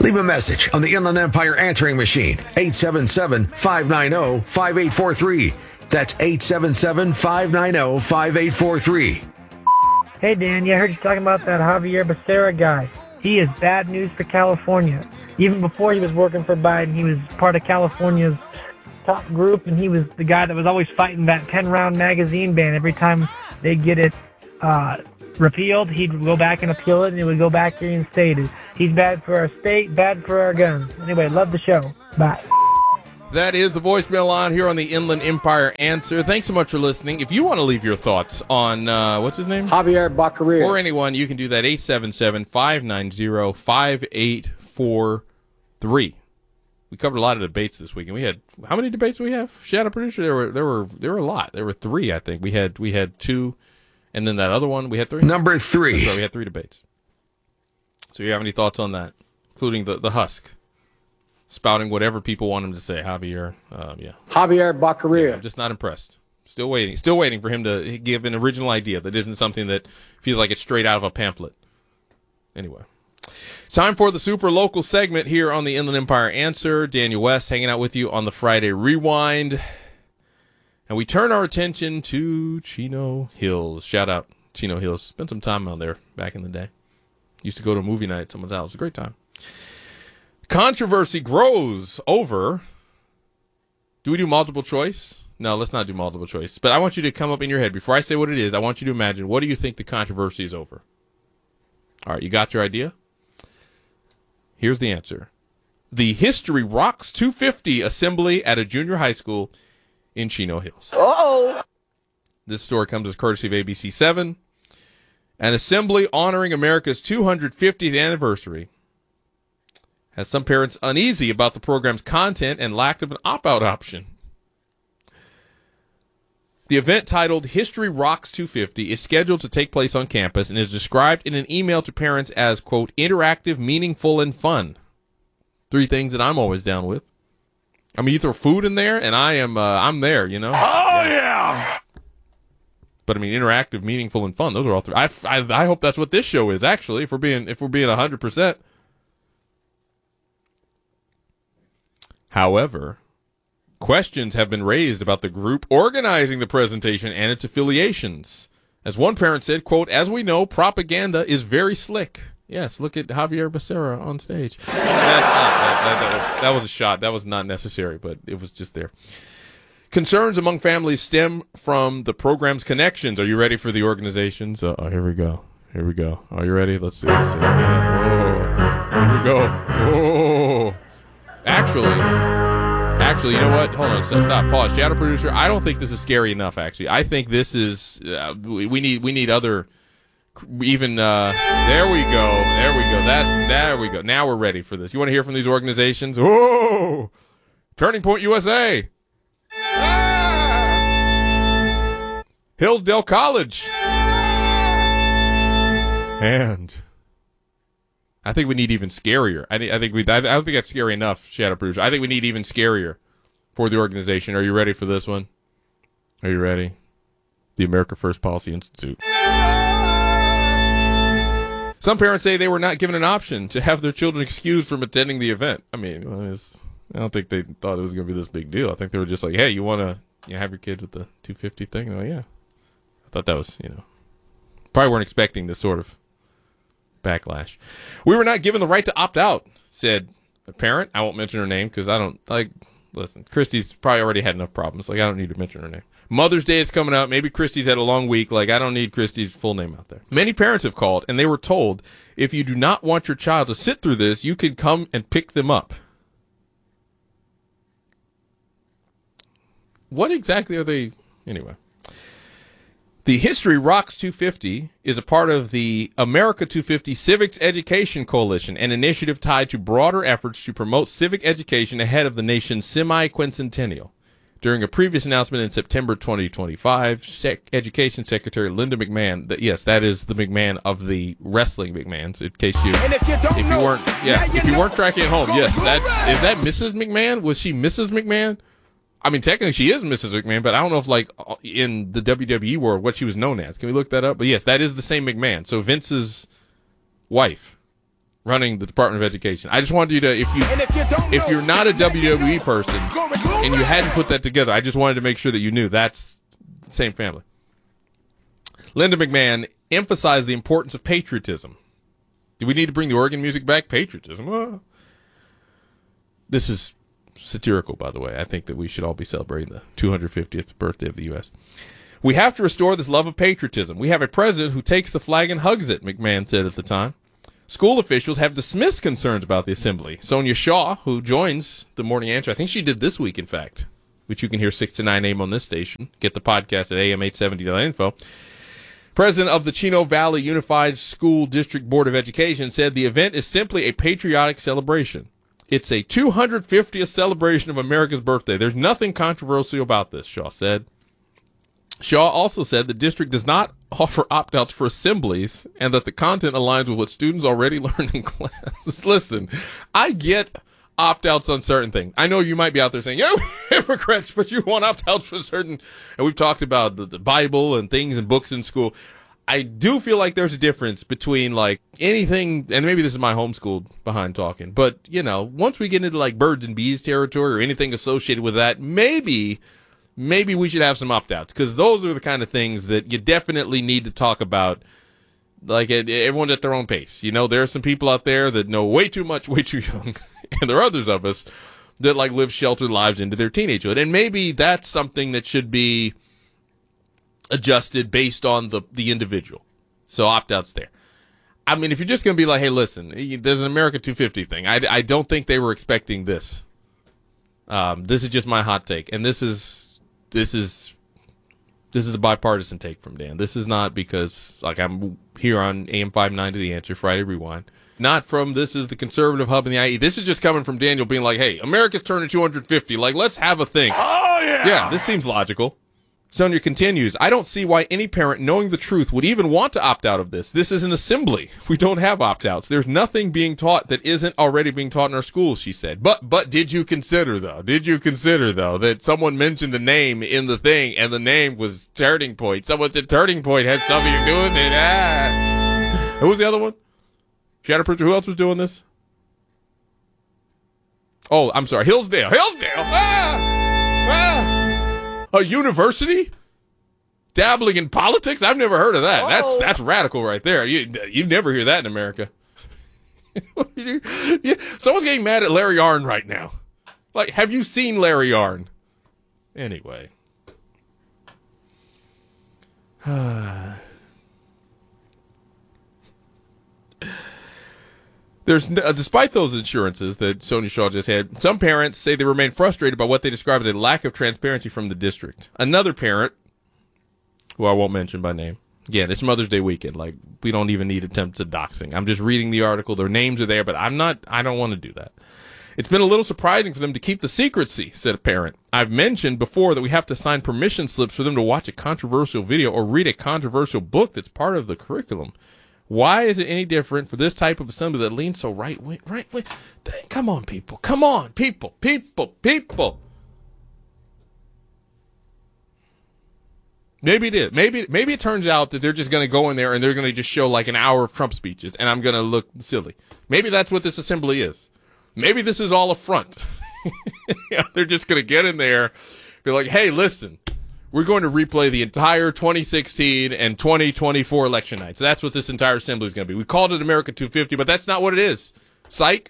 Leave a message on the Inland Empire answering machine, 877-590-5843. That's 877-590-5843. Hey, Dan, I heard you talking about that Javier Becerra guy. He is bad news for California. Even before he was working for Biden, he was part of California's top group, and he was the guy that was always fighting that 10-round magazine ban. Every time they'd get it repealed, he'd go back and appeal it, and it would go back reinstated. He's bad for our state, bad for our guns. Anyway, love the show. Bye. That is the voicemail line here on the Inland Empire Answer. Thanks so much for listening. If you want to leave your thoughts on, what's his name? Javier Becerra. Or anyone, you can do that, 877-590-5843. We covered a lot of debates this week, and we had, how many debates do we have? Shadow Producer, there were a lot. There were 3, I think. We had 2, and then that other one, we had 3. Number 3. So we had 3 debates. So you have any thoughts on that, including the husk? Spouting whatever people want him to say. Javier, Javier Becerra. Yeah, I'm just not impressed. Still waiting for him to give an original idea that isn't something that feels like it's straight out of a pamphlet. Anyway. It's time for the super local segment here on the Inland Empire Answer. Daniel West hanging out with you on the Friday Rewind. And we turn our attention to Chino Hills. Shout out Chino Hills. Spent some time out there back in the day. Used to go to a movie night at someone's house. It was a great time. Controversy grows over, do we do multiple choice? No, let's not do multiple choice. But I want you to come up in your head. Before I say what it is, I want you to imagine, what do you think the controversy is over? All right, you got your idea? Here's the answer. The History Rocks 250 assembly at a junior high school in Chino Hills. Uh-oh. This story comes as courtesy of ABC 7. An assembly honoring America's 250th anniversary has some parents uneasy about the program's content and lack of an opt-out option. The event, titled History Rocks 250, is scheduled to take place on campus and is described in an email to parents as, quote, interactive, meaningful, and fun. 3 things that I'm always down with. I mean, you throw food in there, and I'm there, you know? Oh, yeah! But I mean, interactive, meaningful, and fun. Those are all 3. I hope that's what this show is, actually, if we're being 100%. However, questions have been raised about the group organizing the presentation and its affiliations. As one parent said, quote, as we know, propaganda is very slick. Yes, look at Javier Becerra on stage. That was a shot. That was not necessary, but it was just there. Concerns among families stem from the program's connections. Are you ready for the organizations? Here we go. Are you ready? Let's see. Whoa. Here we go. Whoa. Actually, you know what? Hold on. Stop. Pause. Shadow Producer, I don't think this is scary enough, actually. I think this is, we need other, even, there we go. There we go. Now we're ready for this. You want to hear from these organizations? Whoa! Turning Point USA. Ah! Hillsdale College. And I think we need even scarier. I don't think that's scary enough, Shadow Producer. I think we need even scarier for the organization. Are you ready for this one? Are you ready? The America First Policy Institute. Some parents say they were not given an option to have their children excused from attending the event. I mean, I don't think they thought it was going to be this big deal. I think they were just like, hey, you want to have your kids with the 250 thing? Oh, yeah. I thought that was, probably weren't expecting this sort of backlash. We were not given the right to opt out, said a parent. I won't mention her name because I don't listen, Christy's probably already had enough problems. I don't need to mention her name. Mother's Day is coming up. Maybe Christy's had a long week. I don't need Christy's full name out there. Many parents have called and they were told, if you do not want your child to sit through this, you can come and pick them up. What exactly are they? Anyway. The History Rocks 250 is a part of the America 250 Civics Education Coalition, an initiative tied to broader efforts to promote civic education ahead of the nation's semi-quincentennial. During a previous announcement in September 2025, Education Secretary Linda McMahon, that is the McMahon of the wrestling McMahons, in case you weren't tracking at home, yes, is that Mrs. McMahon? Was she Mrs. McMahon? I mean, technically she is Mrs. McMahon, but I don't know if, in the WWE world, what she was known as. Can we look that up? But yes, that is the same McMahon. So Vince's wife running the Department of Education. I just wanted you to, if you're not a WWE person and you hadn't put that together, I just wanted to make sure that you knew that's the same family. Linda McMahon emphasized the importance of patriotism. Do we need to bring the Oregon music back? Patriotism. This is satirical, by the way. I think that we should all be celebrating the 250th birthday of the U.S. We have to restore this love of patriotism. We have a president who takes the flag and hugs it, McMahon said at the time. School officials have dismissed concerns about the assembly. Sonia Shaw, who joins the Morning Answer, I think she did this week, in fact, which you can hear 6 to 9 a.m. on this station. Get the podcast at am870.info. President of the Chino Valley Unified School District Board of Education said the event is simply a patriotic celebration. It's a 250th celebration of America's birthday. There's nothing controversial about this, Shaw said. Shaw also said the district does not offer opt-outs for assemblies and that the content aligns with what students already learn in class. Listen, I get opt-outs on certain things. I know you might be out there saying, yo, hypocrites, but you want opt-outs for certain, and we've talked about the Bible and things and books in school. I do feel like there's a difference between like anything, and maybe this is my homeschooled behind talking, but you know, once we get into like birds and bees territory or anything associated with that, maybe we should have some opt-outs, because those are the kind of things that you definitely need to talk about. Like, everyone's at their own pace. You know, there are some people out there that know way too much, way too young, and there are others of us that like live sheltered lives into their teenagehood, and maybe that's something that should be adjusted based on the individual. So opt-outs there. I mean, if you're just going to be like, hey, listen, there's an America 250 thing. I don't think they were expecting this. This is just my hot take, and this is a bipartisan take from Dan. This is not because like I'm here on AM 590 The Answer, Friday Rewind. Not from this is the conservative hub in the IE. This is just coming from Daniel being like, hey, America's turning 250. Like, let's have a thing. Oh, yeah. Yeah, this seems logical. Sonia continues, I don't see why any parent knowing the truth would even want to opt out of this. This is an assembly. We don't have opt-outs. There's nothing being taught that isn't already being taught in our schools, she said. But did you consider, though, that someone mentioned the name in the thing, and the name was Turning Point? Someone said Turning Point had something to do with it. Who was the other one? Shatterproof, who else was doing this? Oh, I'm sorry, Hillsdale. A university dabbling in politics? I've never heard of that. Oh. That's radical right there. You never hear that in America. Yeah, someone's getting mad at Larry Arnn right now. Like, have you seen Larry Arnn? Anyway. Despite those assurances that Sonia Shaw just had, some parents say they remain frustrated by what they describe as a lack of transparency from the district. Another parent, who I won't mention by name, again, it's Mother's Day weekend. Like, we don't even need attempts at doxing. I'm just reading the article. Their names are there, but I don't want to do that. It's been a little surprising for them to keep the secrecy, said a parent. I've mentioned before that we have to sign permission slips for them to watch a controversial video or read a controversial book that's part of the curriculum. Why is it any different for this type of assembly that leans so right wing? Come on, people. Come on, people. Maybe it is. Maybe it turns out that they're just going to go in there and they're going to just show like an hour of Trump speeches, and I'm going to look silly. Maybe that's what this assembly is. Maybe this is all a front. Yeah, they're just going to get in there, be like, hey, listen. We're going to replay the entire 2016 and 2024 election nights. That's what this entire assembly is going to be. We called it America 250, but that's not what it is. Psych.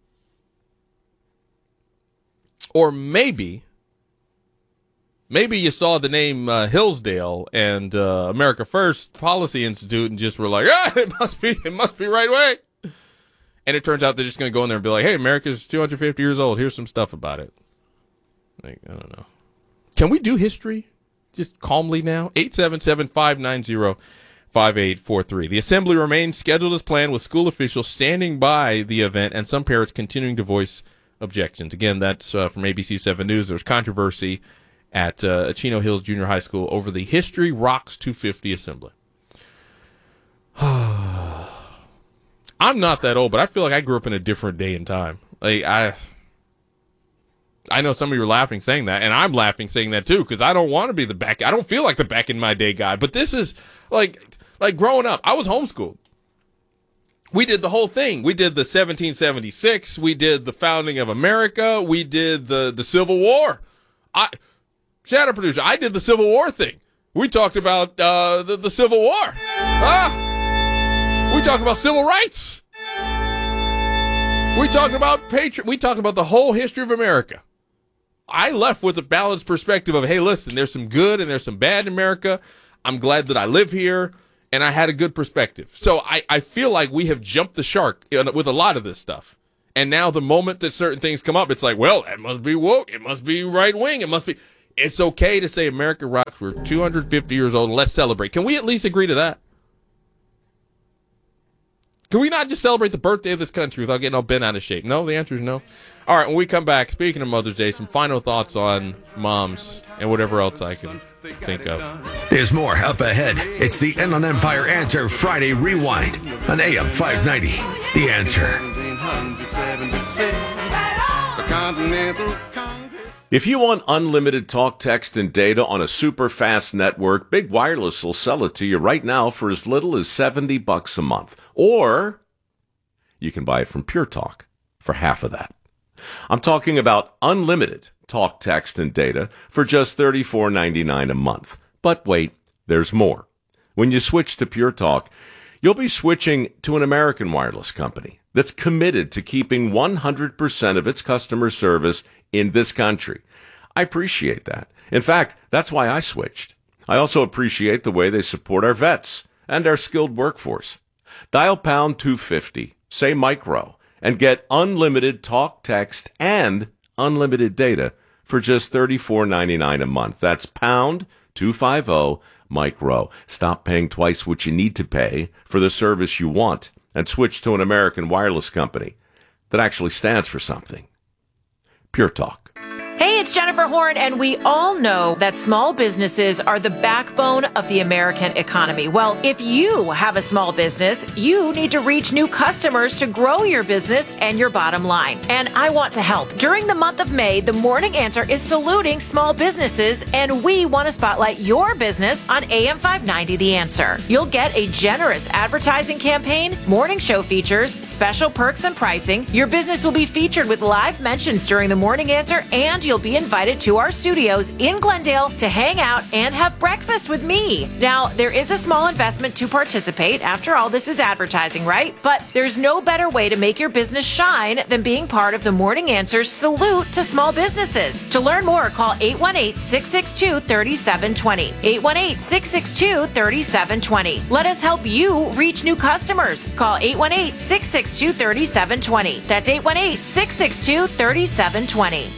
Or maybe you saw the name Hillsdale and America First Policy Institute and just were like, it must be right way. And it turns out they're just going to go in there and be like, hey, America's 250 years old. Here's some stuff about it. Like, I don't know. Can we do history? Just calmly now. 877-590-5843. The assembly remains scheduled as planned, with school officials standing by the event and some parents continuing to voice objections. Again, that's from ABC 7 News. There was controversy at Chino Hills Junior High School over the History Rocks 250 assembly. I'm not that old, but I feel like I grew up in a different day and time. Like, I know some of you are laughing saying that, and I'm laughing saying that too, because I don't want to be I don't feel like the back in my day guy, but this is like growing up. I was homeschooled. We did the whole thing. We did the 1776. We did the founding of America. We did the Civil War. Shadow Producer, I did the Civil War thing. We talked about the Civil War. We talked about civil rights. We talked about we talked about the whole history of America. I left with a balanced perspective of, hey, listen, there's some good and there's some bad in America. I'm glad that I live here, and I had a good perspective. So I feel like we have jumped the shark with a lot of this stuff. And now the moment that certain things come up, it's like, well, it must be woke. It must be right wing. It must be. It's okay to say America rocks. We're 250 years old, and let's celebrate. Can we at least agree to that? Can we not just celebrate the birthday of this country without getting all bent out of shape? No, the answer is no. All right, when we come back, speaking of Mother's Day, some final thoughts on moms and whatever else I can think of. There's more up ahead. It's the Inland Empire Answer Friday Rewind on AM 590. The Answer. If you want unlimited talk, text, and data on a super fast network, Big Wireless will sell it to you right now for as little as $70 a month. Or you can buy it from Pure Talk for half of that. I'm talking about unlimited talk, text, and data for just $34.99 a month. But wait, there's more. When you switch to Pure Talk, you'll be switching to an American wireless company that's committed to keeping 100% of its customer service in this country. I appreciate that. In fact, that's why I switched. I also appreciate the way they support our vets and our skilled workforce. Dial pound 250, say micro, and get unlimited talk, text, and unlimited data for just $34.99 a month. That's pound 250 micro. Stop paying twice what you need to pay for the service you want and switch to an American wireless company that actually stands for something. Pure Talk. Hey, it's Jennifer Horn, and we all know that small businesses are the backbone of the American economy. Well, if you have a small business, you need to reach new customers to grow your business and your bottom line. And I want to help. During the month of May, the Morning Answer is saluting small businesses, and we want to spotlight your business on AM 590 The Answer. You'll get a generous advertising campaign, morning show features, special perks and pricing. Your business will be featured with live mentions during the Morning Answer, and you'll be invited to our studios in Glendale to hang out and have breakfast with me. Now, there is a small investment to participate. After all, this is advertising, right? But there's no better way to make your business shine than being part of the Morning Answer's salute to small businesses. To learn more, call 818-662-3720. 818-662-3720. Let us help you reach new customers. Call 818-662-3720. That's 818-662-3720.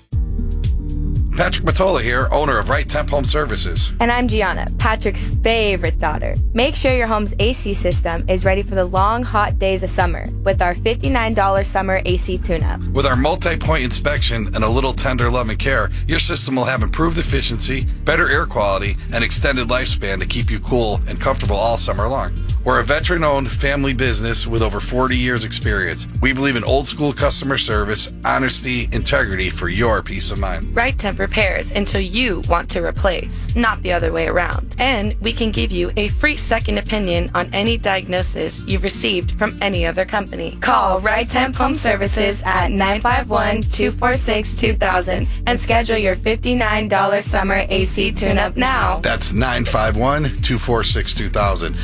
Patrick Matola here, owner of Right Temp Home Services. And I'm Gianna, Patrick's favorite daughter. Make sure your home's AC system is ready for the long, hot days of summer with our $59 summer AC tune-up. With our multi-point inspection and a little tender love and care, your system will have improved efficiency, better air quality, and extended lifespan to keep you cool and comfortable all summer long. We're a veteran-owned family business with over 40 years experience. We believe in old-school customer service, honesty, integrity for your peace of mind. Right Temp repairs until you want to replace, not the other way around. And we can give you a free second opinion on any diagnosis you've received from any other company. Call Right Temp Home Services at 951-246-2000 and schedule your $59 summer AC tune-up now. That's 951-246-2000,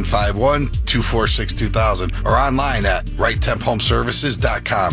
951-246-2000, or online at righttemphomeservices.com,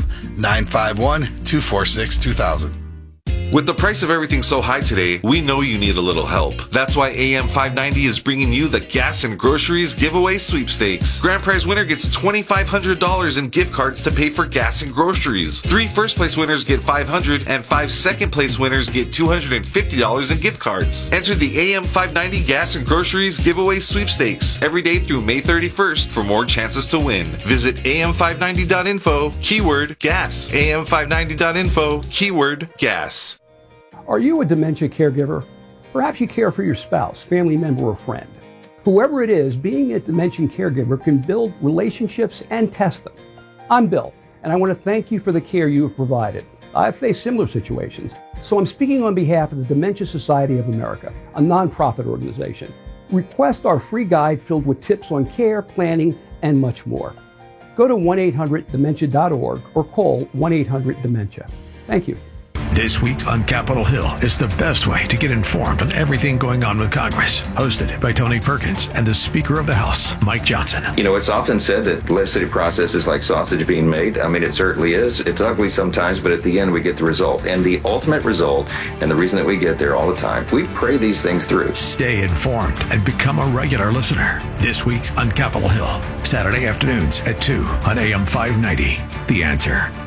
951-246-2000. With the price of everything so high today, we know you need a little help. That's why AM 590 is bringing you the Gas and Groceries Giveaway Sweepstakes. Grand prize winner gets $2,500 in gift cards to pay for gas and groceries. 3 first-place winners get $500, and 5 second-place winners get $250 in gift cards. Enter the AM 590 Gas and Groceries Giveaway Sweepstakes every day through May 31st for more chances to win. Visit am590.info, keyword gas. am590.info, keyword gas. Are you a dementia caregiver? Perhaps you care for your spouse, family member, or friend. Whoever it is, being a dementia caregiver can build relationships and test them. I'm Bill, and I want to thank you for the care you have provided. I've faced similar situations, so I'm speaking on behalf of the Dementia Society of America, a nonprofit organization. Request our free guide filled with tips on care, planning, and much more. Go to 1-800-DEMENTIA.org or call 1-800-DEMENTIA. Thank you. This week on Capitol Hill is the best way to get informed on everything going on with Congress. Hosted by Tony Perkins and the Speaker of the House, Mike Johnson. You know, it's often said that the legislative process is like sausage being made. I mean, it certainly is. It's ugly sometimes, but at the end we get the result. And the ultimate result, and the reason that we get there all the time, we pray these things through. Stay informed and become a regular listener. This week on Capitol Hill, Saturday afternoons at 2 on AM 590. The Answer.